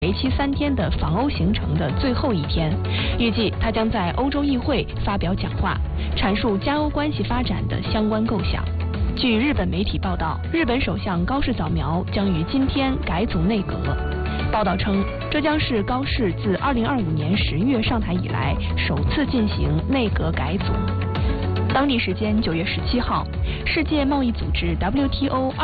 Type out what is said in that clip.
为期3天的访欧行程的最后一天，预计他将在欧洲议会发表讲话，阐述加欧关系发展的相关构想。据日本媒体报道，日本首相高市早苗将于今天改组内阁。报道称，这将是高市自2025年10月上台以来首次进行内阁改组。当地时间9月17号，世界贸易组织 WTO